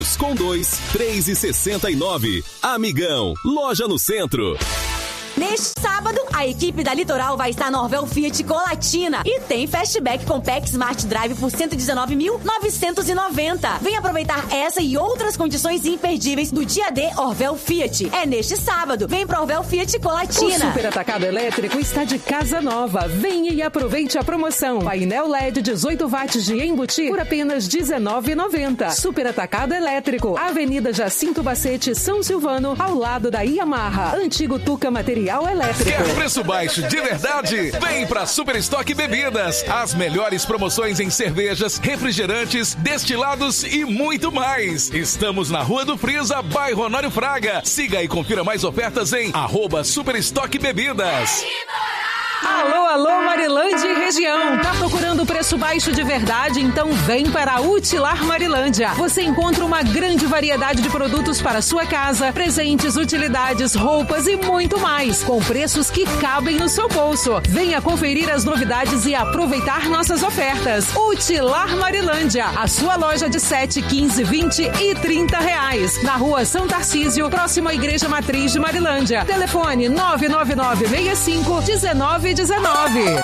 Com 3,69. Amigão, loja no centro. Neste sábado, a equipe da Litoral vai estar na Orvel Fiat Colatina e tem Fastback Compact Smart Drive por 119.990. Vem aproveitar essa e outras condições imperdíveis do dia D Orvel Fiat. É neste sábado. Vem pro Orvel Fiat Colatina. O Super Atacado Elétrico está de casa nova. Venha e aproveite a promoção. Painel LED 18 watts de embutir por apenas R$19,90. Super Atacado Elétrico. Avenida Jacinto Bacete, São Silvano, ao lado da Yamaha. Antigo Tuca Material Elétrico. Quer preço baixo de verdade? Vem pra Super Estoque Bebidas. As melhores promoções em cervejas, refrigerantes, destilados e muito mais. Estamos na Rua do Frisa, bairro Honório Fraga. Siga e confira mais ofertas em @Super Estoque Bebidas. Alô, alô, Marilândia e região. Tá procurando preço baixo de verdade? Então vem para a Utilar Marilândia. Você encontra uma grande variedade de produtos para sua casa, presentes, utilidades, roupas e muito mais, com preços que cabem no seu bolso. Venha conferir as novidades e aproveitar nossas ofertas. Utilar Marilândia, a sua loja de 7, 15, 20 e R$30. Na Rua São Tarcísio, próximo à Igreja Matriz de Marilândia. Telefone 99965-1919.